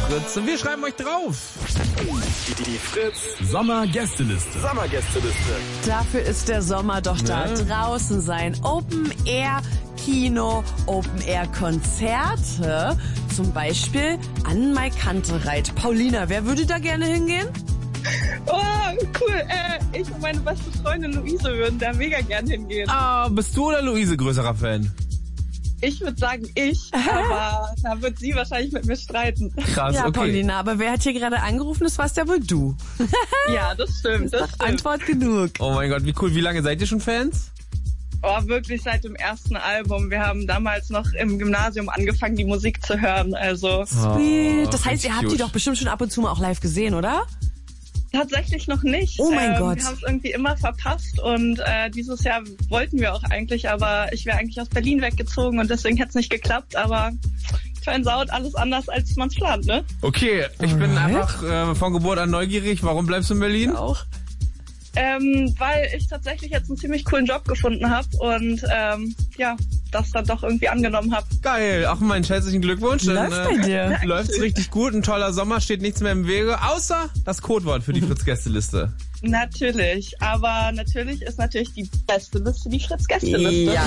Fritz. Und wir schreiben euch drauf. Die Fritz Sommergästeliste. Dafür ist der Sommer doch da. Draußen sein. Open Air Kino, Open Air Konzerte. Zum Beispiel an Maikantereit. Paulina, wer würde da gerne hingehen? Oh, cool. Ich und meine beste Freundin Luise würden da mega gern hingehen. Ah, bist du oder Luise größerer Fan? Ich würde sagen aber da wird sie wahrscheinlich mit mir streiten. Krass, Ja, okay. Paulina, aber wer hat hier gerade angerufen? Das warst ja wohl du. Ja, das stimmt. Antwort genug. Oh mein Gott, wie cool. Wie lange seid ihr schon Fans? Oh, wirklich seit dem ersten Album. Wir haben damals noch im Gymnasium angefangen, die Musik zu hören. Also Sweet. Das heißt, ihr habt die cute. doch bestimmt schon ab und zu mal auch live gesehen, oder? tatsächlich noch nicht. Oh mein Gott. Wir haben es irgendwie immer verpasst und dieses Jahr wollten wir auch eigentlich, aber ich wäre eigentlich aus Berlin weggezogen und deswegen hat es nicht geklappt, aber turns out alles anders, als man es plant, ne? Okay, ich bin einfach von Geburt an neugierig. Warum bleibst du in Berlin? Auch. Weil ich tatsächlich jetzt einen ziemlich coolen Job gefunden habe und das dann doch irgendwie angenommen habe. Geil. Ach, meinen herzlichen Glückwunsch. Läuft bei dir. Läuft's richtig gut. Ein toller Sommer, steht nichts mehr im Wege, außer das Codewort für die Fritz-Gästeliste. Natürlich, aber natürlich ist die beste Liste die Fritz-Gästeliste. Ja.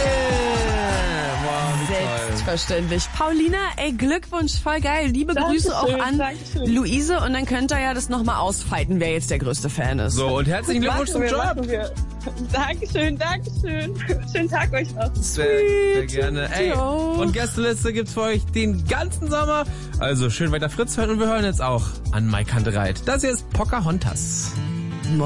Wow, wie toll. Selbstverständlich. Paulina, ey, Glückwunsch, voll geil. Liebe Grüße auch an Luise und dann könnt ihr ja das nochmal ausfighten, wer jetzt der größte Fan ist. So, und herzlichen Glückwunsch zum Job. Dankeschön. Schönen Tag euch noch. Sehr gerne. Ey, Jo. und Gästeliste gibt's für euch den ganzen Sommer. Also schön weiter Fritz hören und wir hören jetzt auch an Maikantereit. Das hier ist Pocahontas.